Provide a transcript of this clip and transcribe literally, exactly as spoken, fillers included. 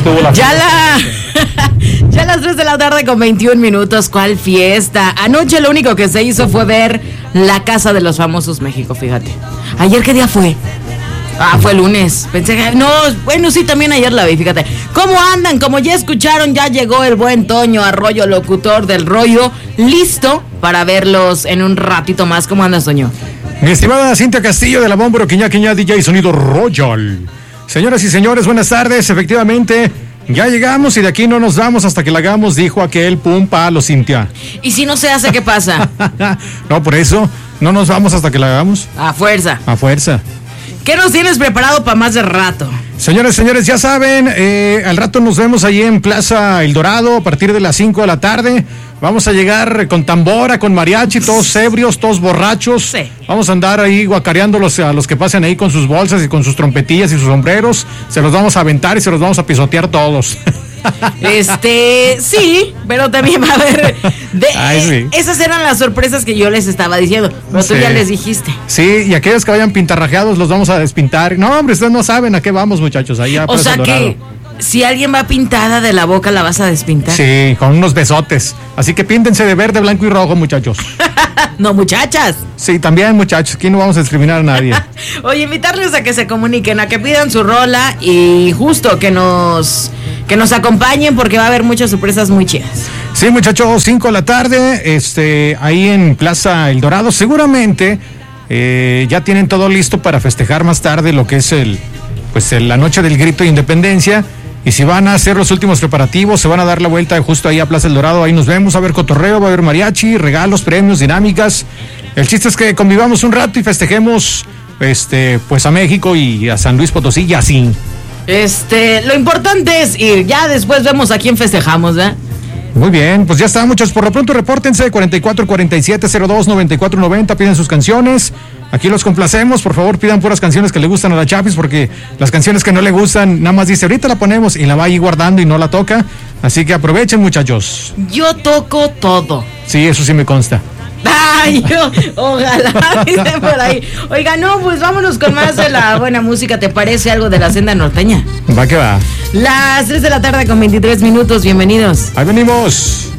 estuvo la Ya la... ya a las tres de la tarde con veintiún minutos. ¿Cuál fiesta? Anoche lo único que se hizo fue ver La Casa de los Famosos México, fíjate. ¿Ayer qué día fue? Ah, fue lunes. Pensé que... No, bueno, sí, también ayer la vi, fíjate. ¿Cómo andan? Como ya escucharon, ya llegó el buen Toño Arroyo, locutor del Rollo, listo para verlos en un ratito más. ¿Cómo andas, Toño? Mi estimada Cintia Castillo de la Bombero, Quiñá, Quiñá, D J Sonido Royal. Señoras y señores, buenas tardes. Efectivamente, ya llegamos y de aquí no nos vamos hasta que la hagamos, dijo aquel pum palo, Cintia. ¿Y si no se hace, qué pasa? No, por eso, no nos vamos hasta que la hagamos. A fuerza. A fuerza. ¿Qué nos tienes preparado para más de rato? Señores, señores, ya saben, eh, al rato nos vemos allí en Plaza El Dorado a partir de las cinco de la tarde. Vamos a llegar con tambora, con mariachi, todos ebrios, todos borrachos. Sí. Vamos a andar ahí guacareándolos a los que pasen ahí con sus bolsas y con sus trompetillas y sus sombreros. Se los vamos a aventar y se los vamos a pisotear todos. Este, sí, pero también va a haber... De, Ay, sí. Esas eran las sorpresas que yo les estaba diciendo, pero tú Sí. ya les dijiste. Sí, y aquellos que vayan pintarrajeados los vamos a despintar. No, hombre, ustedes no saben a qué vamos, muchachos. Ahí a O Plaza sea El Dorado. que si alguien va pintada de la boca, la vas a despintar. Sí, con unos besotes. Así que píntense de verde, blanco y rojo, muchachos. No, muchachas. Sí, también, muchachos. Aquí no vamos a discriminar a nadie. Oye, invitarles a que se comuniquen, a que pidan su rola y justo que nos que nos acompañen porque va a haber muchas sorpresas muy chidas. Sí, muchachos, cinco de la tarde, este, ahí en Plaza El Dorado. Seguramente eh, ya tienen todo listo para festejar más tarde lo que es el, pues el, la noche del grito de independencia. Y si van a hacer los últimos preparativos, se van a dar la vuelta justo ahí a Plaza El Dorado. Ahí nos vemos, a ver cotorreo, va a haber mariachi, regalos, premios, dinámicas. El chiste es que convivamos un rato y festejemos, este, pues a México y a San Luis Potosí y así. Este, lo importante es ir, ya después vemos a quién festejamos, ¿eh? Muy bien, pues ya está, muchachos. Por lo pronto, repórtense cuarenta y cuatro cuarenta y siete cero dos noventa y cuatro noventa, piden sus canciones. Aquí los complacemos, por favor, pidan puras canciones que le gustan a la Chapis, porque las canciones que no le gustan, nada más dice, ahorita la ponemos y la va ahí guardando y no la toca. Así que aprovechen, muchachos. Yo toco todo. Sí, eso sí me consta. Ay, yo, ojalá, dice por ahí. Oiga, no, pues vámonos con más de la buena música. ¿Te parece algo de la senda norteña? Va que va. Las tres de la tarde con veintitrés minutos, bienvenidos. Ahí venimos.